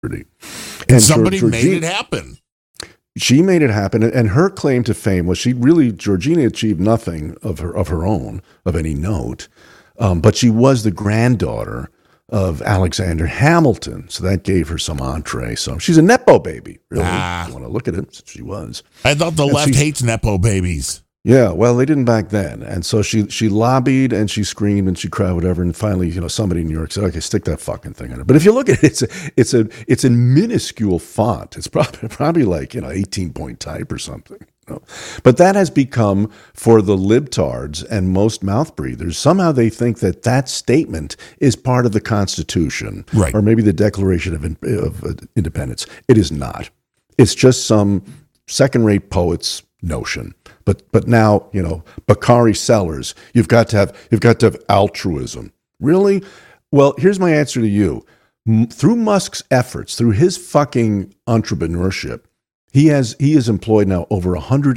And somebody made it happen. She made it happen, and her claim to fame was Georgina achieved nothing of her own of any note, but she was the granddaughter of Alexander Hamilton, so that gave her some entree. So she's a Nepo baby, really. If you want to look at it, she was. I thought the left hates Nepo babies. Yeah, well, they didn't back then, and so she lobbied and she screamed and she cried, whatever, and finally, somebody in New York said, "Okay, stick that fucking thing in it." But if you look at it, it's a minuscule font. It's probably like 18-point type or something. But that has become, for the libtards and most mouth breathers, somehow they think that statement is part of the Constitution, right, or maybe the Declaration of Independence. It is not. It's just some second-rate poet's notion. But now, Bakari Sellers, you've got to have altruism. Really? Well, here's my answer to you. Through Musk's efforts, through his fucking entrepreneurship, he has employed now over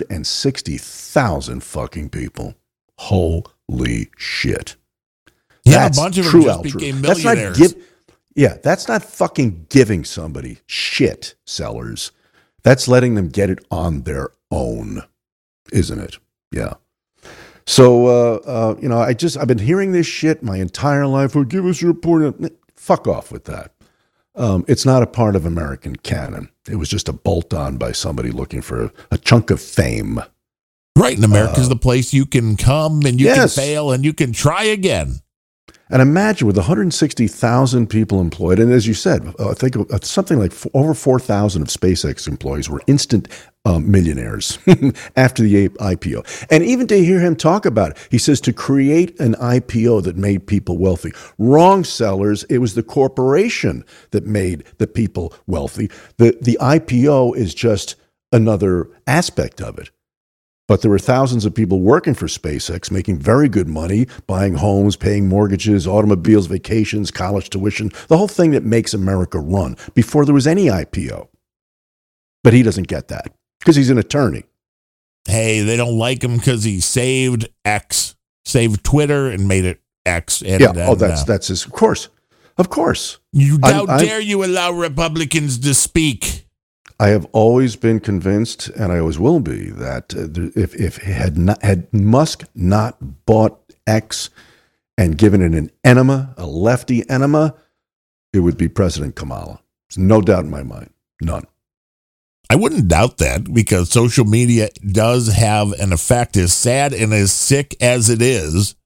160,000 fucking people. Holy shit. Yeah, that's a bunch of them just became millionaires. That's not fucking giving somebody shit, Sellers. That's letting them get it on their own. Isn't it? Yeah. So, I've been hearing this shit my entire life. Well, give us a report. Fuck off with that. It's not a part of American canon. It was just a bolt on by somebody looking for a chunk of fame. Right. And America's the place you can come and you can fail and you can try again. And imagine with 160,000 people employed, and as you said, I think something like over 4,000 of SpaceX employees were instant millionaires after the IPO. And even to hear him talk about it, he says to create an IPO that made people wealthy. Wrong, Sellers. It was the corporation that made the people wealthy. The IPO is just another aspect of it. But there were thousands of people working for SpaceX, making very good money, buying homes, paying mortgages, automobiles, vacations, college tuition, the whole thing that makes America run before there was any IPO. But he doesn't get that because he's an attorney. Hey, they don't like him because he saved Twitter and made it X. And, that's his, of course. Of course. How dare you allow Republicans to speak? I have always been convinced, and I always will be, that had Musk not bought X and given it an enema, a lefty enema, it would be President Kamala. There's no doubt in my mind. None. I wouldn't doubt that, because social media does have an effect. As sad and as sick as it is,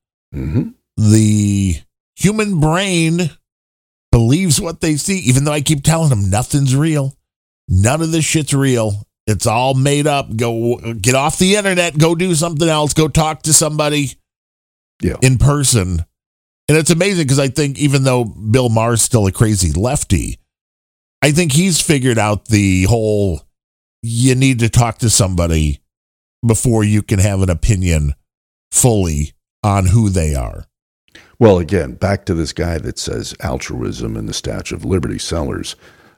the human brain believes what they see, even though I keep telling them nothing's real. None of this shit's real. It's all made up. Go get off the internet. Go do something else. Go talk to somebody in person. And it's amazing because I think even though Bill Maher's still a crazy lefty, I think he's figured out the whole you need to talk to somebody before you can have an opinion fully on who they are. Well, again, back to this guy that says altruism and the Statue of Liberty, Sellers.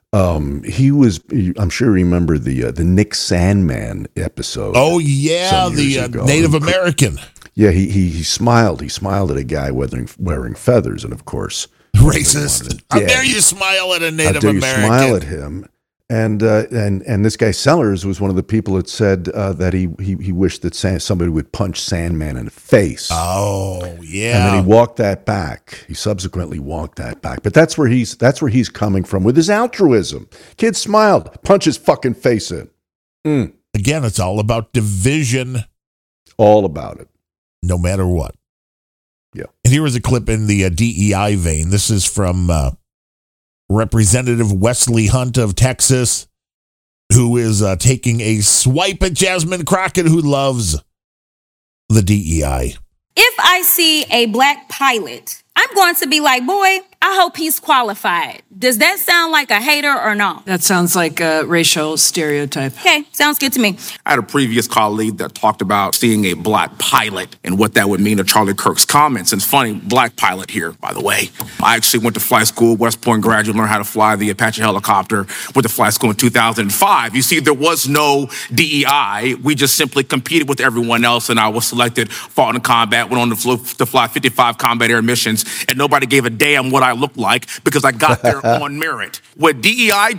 He was, I'm sure you remember the Nick Sandman episode. Oh, yeah, the Native American. Yeah, he smiled. He smiled at a guy wearing feathers, and of course, racist. How dare you smile at a Native American? How dare you smile at him? And this guy Sellers was one of the people that said that he wished that somebody would punch Sandman in the face. Oh, yeah. And then he walked that back. He subsequently walked that back. But that's where he's coming from with his altruism. Kid smiled, punch his fucking face in. Again, it's all about division. All about it. No matter what. Yeah. And here was a clip in the DEI vein. This is from Representative Wesley Hunt of Texas, who is taking a swipe at Jasmine Crockett, who loves the DEI. If I see a black pilot, I'm going to be like, boy, I hope he's qualified. Does that sound like a hater or no? That sounds like a racial stereotype. Okay, sounds good to me. I had a previous colleague that talked about seeing a black pilot and what that would mean to Charlie Kirk's comments. And it's funny, black pilot here, by the way. I actually went to flight school, West Point graduate, learned how to fly the Apache helicopter, went to flight school in 2005. You see, there was no DEI. We just simply competed with everyone else, and I was selected, fought in combat, went on to fly 55 combat air missions, and nobody gave a damn what I I look like because I got there on merit. What DEI